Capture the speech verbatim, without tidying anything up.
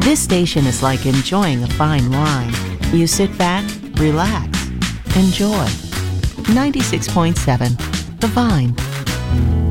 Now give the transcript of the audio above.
This station is like enjoying a fine wine. You sit back, relax, enjoy. ninety-six point seven The Vine.